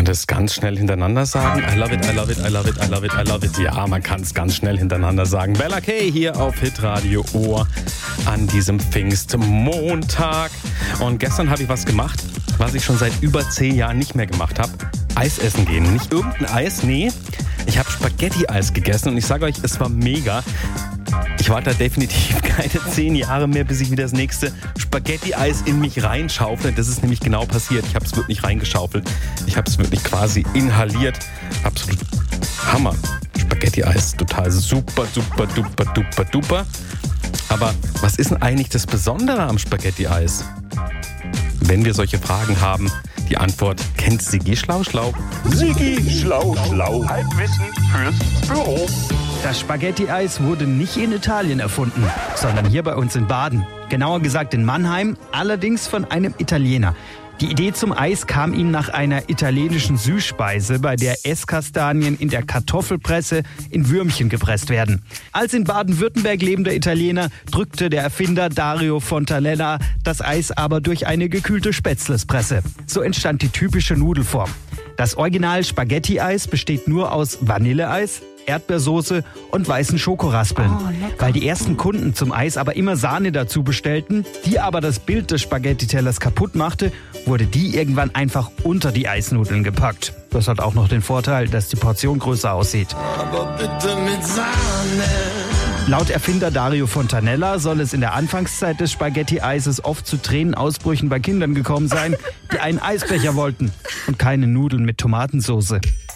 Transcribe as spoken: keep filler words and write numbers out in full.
das ganz schnell hintereinander sagen? I love it, I love it, I love it, I love it, I love it. Ja, man kann es ganz schnell hintereinander sagen. Bella Kay hier auf Hitradio Ohr an diesem Pfingstmontag. Und gestern habe ich was gemacht, was ich schon seit über zehn Jahren nicht mehr gemacht habe. Eis essen gehen. Nicht irgendein Eis, nee. Ich habe Spaghetti-Eis gegessen und ich sage euch, es war mega. Ich warte definitiv keine zehn Jahre mehr, bis ich wieder das nächste Spaghetti-Eis in mich reinschaufle. Das ist nämlich genau passiert. Ich habe es wirklich reingeschaufelt. Ich habe es wirklich quasi inhaliert. Absolut Hammer. Spaghetti-Eis, total super, super, duper, duper, duper. Aber was ist denn eigentlich das Besondere am Spaghetti-Eis? Wenn wir solche Fragen haben, die Antwort kennt Sigi Schlau-Schlau. Sigi Schlau-Schlau. Halbwissen fürs Büro. Das Spaghetti-Eis wurde nicht in Italien erfunden, sondern hier bei uns in Baden. Genauer gesagt in Mannheim, allerdings von einem Italiener. Die Idee zum Eis kam ihm nach einer italienischen Süßspeise, bei der Esskastanien in der Kartoffelpresse in Würmchen gepresst werden. Als in Baden-Württemberg lebender Italiener drückte der Erfinder Dario Fontanella das Eis aber durch eine gekühlte Spätzlespresse. So entstand die typische Nudelform. Das Original Spaghetti-Eis besteht nur aus Vanilleeis, Erdbeersoße und weißen Schokoraspeln. Oh, weil die ersten Kunden zum Eis aber immer Sahne dazu bestellten, die aber das Bild des Spaghetti-Tellers kaputt machte, wurde die irgendwann einfach unter die Eisnudeln gepackt. Das hat auch noch den Vorteil, dass die Portion größer aussieht. Aber bitte mit Sahne. Laut Erfinder Dario Fontanella soll es in der Anfangszeit des Spaghetti-Eises oft zu Tränenausbrüchen bei Kindern gekommen sein, die einen Eisbecher wollten und keine Nudeln mit Tomatensauce.